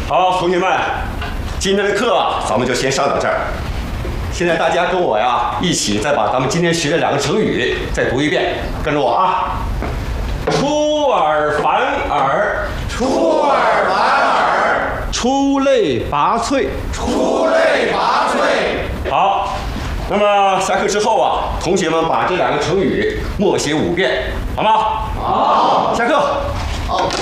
好，同学们，今天的课啊，咱们就先上到这儿。现在大家跟我呀，一起再把咱们今天学的2个成语再读一遍，跟着我啊。出尔反尔， 出尔反尔， 出类拔萃， 出类拔萃。 好，那么下课之后啊，同学们把这2个成语默写5遍，好吗？ 好， 下课。 好。